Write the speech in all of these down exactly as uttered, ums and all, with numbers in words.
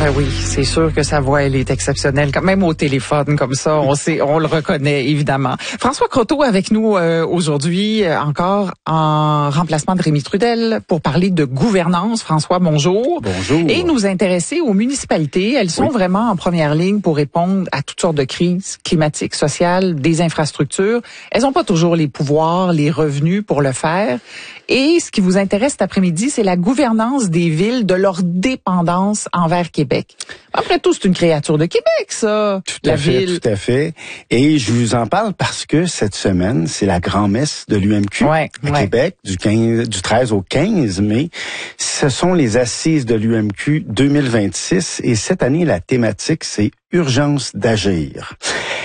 Ben oui, c'est sûr que sa voix, elle est exceptionnelle. Même au téléphone, comme ça, on sait, on le reconnaît, évidemment. François Croteau avec nous euh, aujourd'hui, euh, encore en remplacement de Rémi Trudel, pour parler de gouvernance. François, bonjour. Bonjour. Et nous intéresser aux municipalités. Elles sont oui. vraiment en première ligne pour répondre à toutes sortes de crises climatiques, sociales, des infrastructures. Elles n'ont pas toujours les pouvoirs, les revenus pour le faire. Et ce qui vous intéresse cet après-midi, c'est la gouvernance des villes, de leur dépendance envers Québec. Après tout, c'est une créature de Québec, ça, tout la à fait, ville. Tout à fait. Et je vous en parle parce que cette semaine, c'est la grand-messe de l'U M Q ouais, à ouais. Québec, du, quinze, du treize au quinze mai. Ce sont les assises de l'U M Q deux mille vingt-six et cette année, la thématique, c'est « Urgence d'agir ».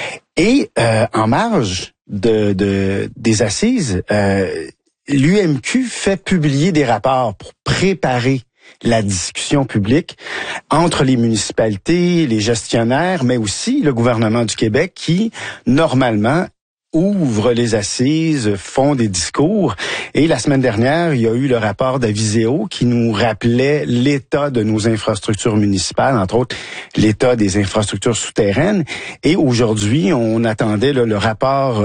Et euh, en marge de, de des assises, euh, l'U M Q fait publier des rapports pour préparer la discussion publique entre les municipalités, les gestionnaires, mais aussi le gouvernement du Québec qui, normalement, ouvre les assises, font des discours. Et la semaine dernière, il y a eu le rapport d'Aviseo qui nous rappelait l'état de nos infrastructures municipales, entre autres l'état des infrastructures souterraines. Et aujourd'hui, on attendait là, le rapport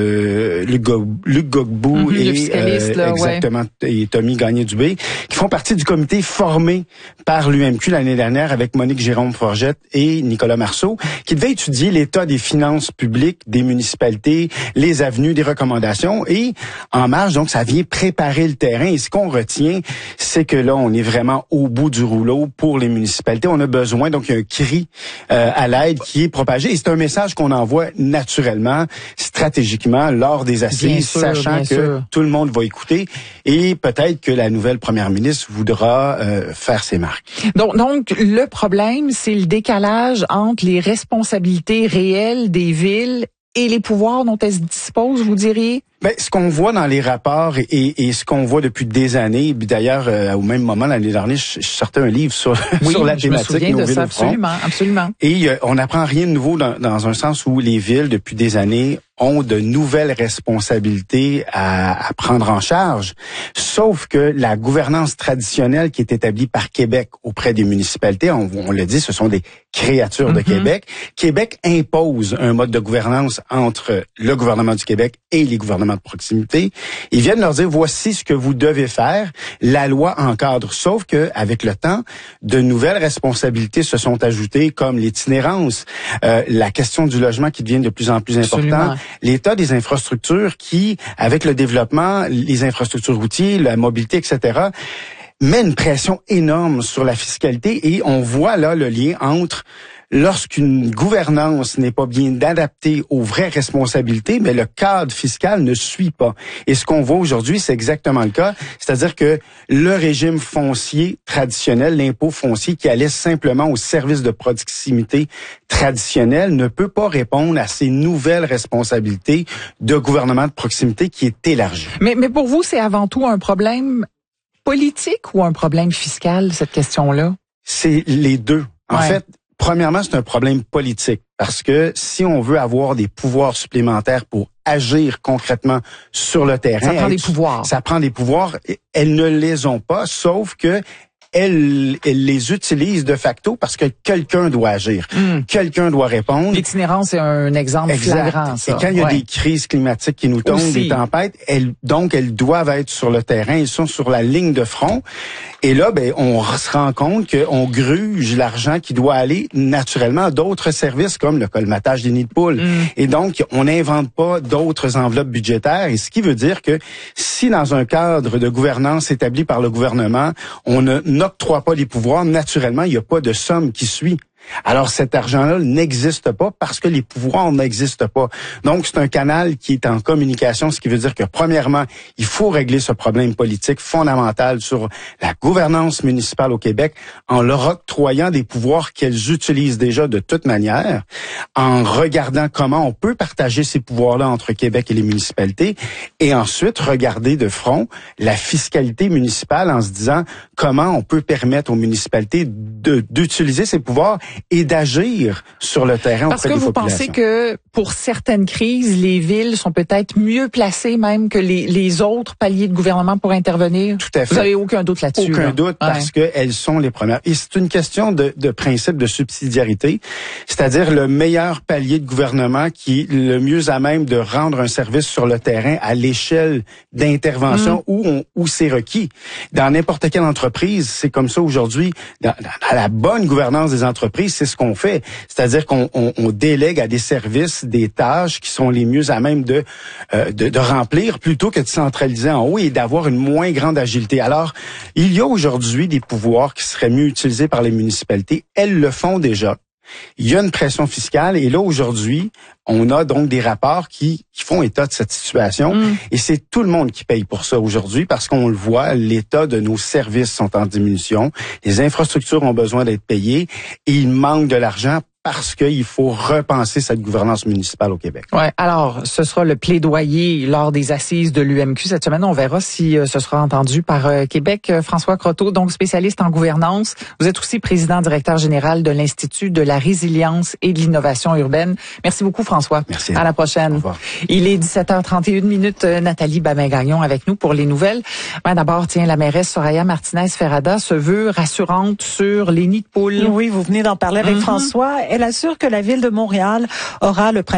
de Luc, Go- Luc Godbout mm-hmm, et euh, là, exactement ouais. et Tommy Gagné-Dubé, qui font partie du comité formé par l'U M Q l'année dernière avec Monique Jérôme-Forgette et Nicolas Marceau, qui devait étudier l'état des finances publiques des municipalités, les avenues, des recommandations. Et en marge, donc, ça vient préparer le terrain. Et ce qu'on retient, c'est que là, on est vraiment au bout du rouleau pour les municipalités. On a besoin, donc, il y a un cri euh, à l'aide qui est propagé. Et c'est un message qu'on envoie naturellement, stratégiquement, lors des assises, sûr, sachant que sûr. tout le monde va écouter. Et peut-être que la nouvelle première ministre voudra euh, faire ses marques. Donc, donc, le problème, c'est le décalage entre les responsabilités réelles des villes et les pouvoirs dont elles se disposent, vous diriez? Ben, ce qu'on voit dans les rapports et, et, et ce qu'on voit depuis des années, d'ailleurs, euh, au même moment, l'année dernière, je, je sortais un livre sur, oui, sur la je me thématique. souviens nos de villes ça, au front. absolument, absolument. Et euh, on n'apprend rien de nouveau dans, dans un sens où les villes, depuis des années, ont de nouvelles responsabilités à, à prendre en charge. Sauf que la gouvernance traditionnelle qui est établie par Québec auprès des municipalités, on, on le dit, ce sont des créatures de mm-hmm. Québec. Québec impose un mode de gouvernance entre le gouvernement du Québec et les gouvernements de proximité. Ils viennent leur dire, voici ce que vous devez faire. La loi encadre. Sauf que avec le temps, de nouvelles responsabilités se sont ajoutées, comme l'itinérance, euh, la question du logement qui devient de plus en plus importante, l'état des infrastructures qui, avec le développement, les infrastructures routières, la mobilité, et cetera, met une pression énorme sur la fiscalité. Et on voit là le lien entre lorsqu'une gouvernance n'est pas bien adaptée aux vraies responsabilités, mais le cadre fiscal ne suit pas. Et ce qu'on voit aujourd'hui, c'est exactement le cas. C'est-à-dire que le régime foncier traditionnel, l'impôt foncier qui allait simplement aux services de proximité traditionnels, ne peut pas répondre à ces nouvelles responsabilités de gouvernement de proximité qui est élargie. Mais, mais pour vous, c'est avant tout un problème politique ou un problème fiscal, cette question-là? C'est les deux. En ouais. fait, premièrement, c'est un problème politique parce que si on veut avoir des pouvoirs supplémentaires pour agir concrètement sur le terrain, ça prend elle, des pouvoirs. Ça prend des pouvoirs. Elles ne les ont pas, sauf que elles, elles les utilisent de facto parce que quelqu'un doit agir, mm. quelqu'un doit répondre. L'itinérance est un exemple exact. flagrant. Ça. Et quand il y a ouais. des crises climatiques qui nous tombent, Aussi. des tempêtes, elles, donc elles doivent être sur le terrain, elles sont sur la ligne de front. Et là, ben, on se rend compte qu'on gruge l'argent qui doit aller naturellement à d'autres services comme le colmatage des nids de poules. Mm. Et donc, on n'invente pas d'autres enveloppes budgétaires. Et ce qui veut dire que si dans un cadre de gouvernance établi par le gouvernement, on n'octroie pas les pouvoirs, naturellement, il n'y a pas de somme qui suit. Alors, cet argent-là n'existe pas parce que les pouvoirs n'existent pas. Donc, c'est un canal qui est en communication, ce qui veut dire que, premièrement, il faut régler ce problème politique fondamental sur la gouvernance municipale au Québec en leur octroyant des pouvoirs qu'elles utilisent déjà de toute manière, en regardant comment on peut partager ces pouvoirs-là entre Québec et les municipalités, et ensuite regarder de front la fiscalité municipale en se disant comment on peut permettre aux municipalités de, d'utiliser ces pouvoirs et d'agir sur le terrain Parce auprès que des vous populations. pensez que pour certaines crises, les villes sont peut-être mieux placées même que les, les autres paliers de gouvernement pour intervenir? Tout à fait. Vous avez aucun doute là-dessus? Aucun là. doute, Ouais. parce qu'elles sont les premières. Et c'est une question de, de principe de subsidiarité, c'est-à-dire le meilleur palier de gouvernement qui est le mieux à même de rendre un service sur le terrain à l'échelle d'intervention mmh. où, on, où c'est requis. Dans n'importe quelle entreprise, c'est comme ça aujourd'hui. Dans, dans la bonne gouvernance des entreprises, c'est ce qu'on fait. C'est-à-dire qu'on on, on délègue à des services des tâches qui sont les mieux à même de, euh, de, de remplir plutôt que de centraliser en haut et d'avoir une moins grande agilité. Alors, il y a aujourd'hui des pouvoirs qui seraient mieux utilisés par les municipalités. Elles le font déjà. Il y a une pression fiscale et là, aujourd'hui, on a donc des rapports qui, qui font état de cette situation mmh. et c'est tout le monde qui paye pour ça aujourd'hui parce qu'on le voit, l'état de nos services sont en diminution, les infrastructures ont besoin d'être payées et il manque de l'argent parce qu'il faut repenser cette gouvernance municipale au Québec. Ouais. Alors, ce sera le plaidoyer lors des assises de l'U M Q cette semaine. On verra si euh, ce sera entendu par euh, Québec. Euh, François Croteau, donc spécialiste en gouvernance. Vous êtes aussi président directeur général de l'Institut de la résilience et de l'innovation urbaine. Merci beaucoup, François. Merci. À la prochaine. Au revoir. Il est dix-sept heures trente et une minutes. Nathalie Babin-Gagnon avec nous pour les nouvelles. Ben, d'abord, tiens, la mairesse Soraya Martinez-Ferrada se veut rassurante sur les nids de poules. Oui, vous venez d'en parler avec mm-hmm. François. Elle assure que la Ville de Montréal aura le